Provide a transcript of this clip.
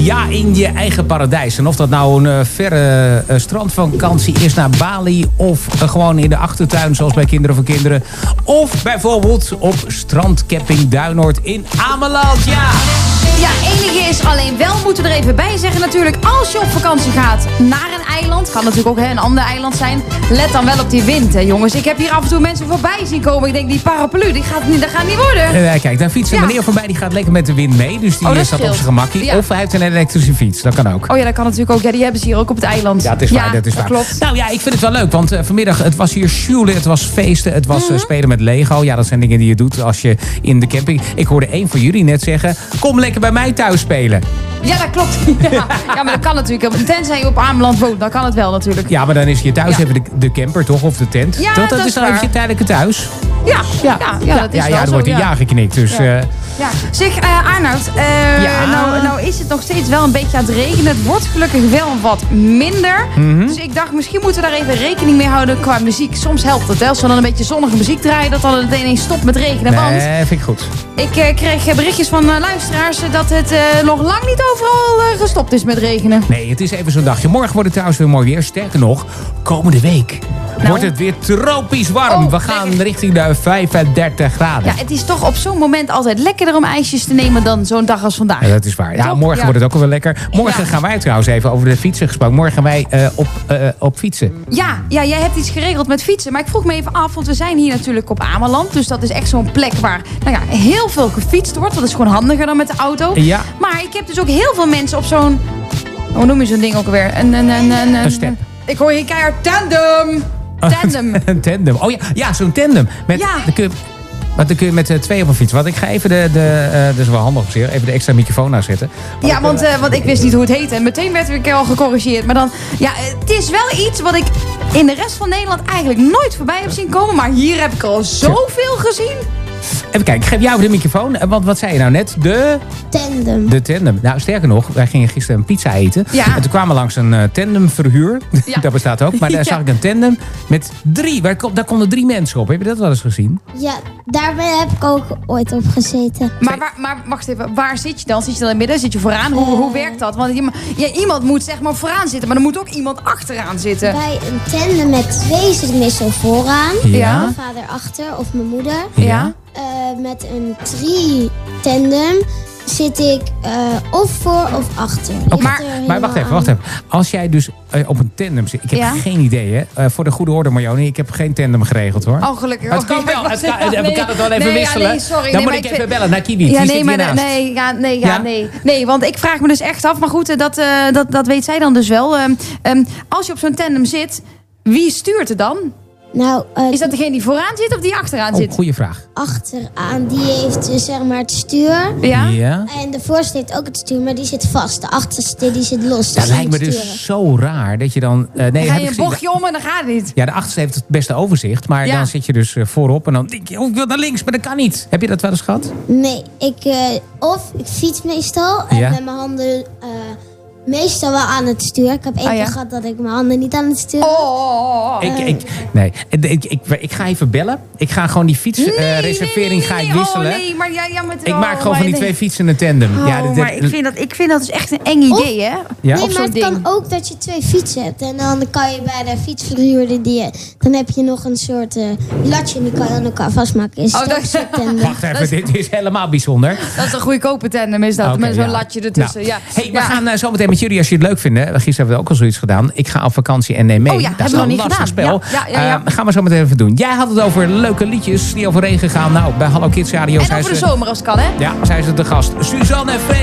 Ja, in je eigen paradijs. En of dat nou een verre strandvakantie is naar Bali... of gewoon in de achtertuin, zoals bij Kinderen voor Kinderen... of bijvoorbeeld op strandcamping Duinoord in Ameland. Ja! Ja, enige is alleen wel, moeten we er even bij zeggen natuurlijk... als je op vakantie gaat naar een eiland... kan natuurlijk ook een ander eiland zijn... let dan wel op die wind, hè, jongens. Ik heb hier af en toe mensen voorbij zien komen. Ik denk, die paraplu, dat gaat niet worden. Kijk, daar fietst een meneer voorbij. Die gaat lekker met de wind mee. Dus die staat op zijn gemakkie. Ja. Of hij heeft een elektrische fiets. Dat kan ook. Oh ja, dat kan natuurlijk ook. Ja, die hebben ze hier ook op het eiland. Ja, dat is waar. Dat is waar. Klopt. Nou ja, ik vind het wel leuk. Want vanmiddag, het was hier sjoelen. Het was feesten. Het was spelen met Lego. Ja, dat zijn dingen die je doet als je in de camping... Ik hoorde één van jullie net zeggen... kom lekker bij mij thuis spelen. Ja, dat klopt. Ja, maar dat kan natuurlijk. Tenzij je op Ameland woont, dan kan het wel natuurlijk. Ja, maar dan is je thuis even de camper, toch? Of de tent. Ja, dat is dan even je tijdelijke thuis. Ja, dat is wel er zo, wordt een ja geknikt. Dus, ja. Zeg, Arnoud, nou is het nog steeds wel een beetje aan het regenen. Het wordt gelukkig wel wat minder. Dus ik dacht, misschien moeten we daar even rekening mee houden qua muziek. Soms helpt het, hè. Als we dan een beetje zonnige muziek draaien, dat dan het ineens stopt met regenen. Want vind ik goed. Ik kreeg berichtjes van luisteraars dat het nog lang niet overal gestopt is met regenen. Nee, het is even zo'n dagje. Morgen wordt het trouwens weer mooi weer. Sterker nog, komende week wordt het weer tropisch warm. We gaan richting de 35 graden. Ja, het is toch op zo'n moment altijd lekkerder om ijsjes te nemen dan zo'n dag als vandaag. Ja, dat is waar. Ja, morgen wordt het ook wel lekker. Morgen gaan wij trouwens even over de fietsen gesproken. Morgen gaan wij op fietsen. Ja, jij hebt iets geregeld met fietsen. Maar ik vroeg me even af, want we zijn hier natuurlijk op Ameland. Dus dat is echt zo'n plek waar heel veel gefietst wordt. Dat is gewoon handiger dan met de auto. Ja. Maar ik heb dus ook heel veel mensen op zo'n... Hoe noem je zo'n ding ook alweer? Een step. Ik hoor hier keihard tandem. Tandem. Een tandem. Oh ja, zo'n tandem. Dan kun je met twee op een fiets. Want ik ga even dat is wel handig op zich, even de extra microfoon aanzetten. Want ik wist niet hoe het heette. En meteen werd ik al gecorrigeerd. Maar dan, het is wel iets wat ik in de rest van Nederland eigenlijk nooit voorbij heb zien komen. Maar hier heb ik al zoveel gezien. Even kijken, ik geef jou de microfoon. Want wat zei je nou net? De tandem. Nou, sterker nog, wij gingen gisteren een pizza eten. Ja. En toen kwamen we langs een tandemverhuur. Ja. Dat bestaat ook. Maar daar zag ik een tandem met 3. Daar konden 3 mensen op. Heb je dat wel eens gezien? Ja, daar heb ik ook ooit op gezeten. Maar wacht even, waar zit je dan? Zit je dan in het midden? Zit je vooraan? Hoe werkt dat? Want iemand moet zeg maar vooraan zitten, maar er moet ook iemand achteraan zitten. Bij een tandem met 2 zit ik meestal vooraan. Ja. Mijn vader achter of mijn moeder. Ja. Met een 3 tandem zit ik of voor of achter. Maar wacht even. Als jij dus op een tandem zit... Ik heb geen idee, hè. Voor de goede orde, Marjone. Ik heb geen tandem geregeld, hoor. Oh, gelukkig. Het kan wel. We kan het wel even wisselen. Nee, sorry. Dan moet ik even bellen naar Kibi. Nee, want ik vraag me dus echt af. Maar goed, dat weet zij dan dus wel. Als je op zo'n tandem zit, wie stuurt er dan? Nou, is dat degene die vooraan zit of die achteraan zit? Goeie vraag. Achteraan, die heeft zeg maar het stuur. Ja. En de voorste heeft ook het stuur, maar die zit vast. De achterste die zit los. Dat lijkt me dus zo raar dat je dan... Dan ga je een bochtje om en dan gaat het niet. Ja, de achterste heeft het beste overzicht. Maar dan zit je dus voorop en dan denk je... ik wil naar links, maar dat kan niet. Heb je dat wel eens gehad? Nee, ik fiets meestal en met mijn handen... meestal wel aan het stuur. Ik heb 1 keer gehad dat ik mijn handen niet aan het stuur Ik ga even bellen. Ik ga gewoon die fietsreservering wisselen. Ik maak gewoon van die 2 fietsen een tandem. Maar ik vind dat dus echt een eng idee, hè? Ja? Nee, maar het kan ook dat je 2 fietsen hebt. En dan kan je bij de fietsverhuurder... Dan heb je nog een soort latje en die kan je aan elkaar vastmaken. Wacht even, dit is helemaal bijzonder. Dat is een goedkope tandem, is dat. Met zo'n latje ertussen. Nou, we gaan zo meteen met jullie, als je het leuk vindt. Gisteren hebben we ook al zoiets gedaan. Ik ga op vakantie en neem mee. Dat is nog een lastig spel. Gaan we zo meteen even doen. Jij had het over leuke liedjes die over regen gaan. Nou, bij Hallo Kids Radio. En over de zomer als het kan, hè? Ja, zij is de gast. Suzanne en Freek.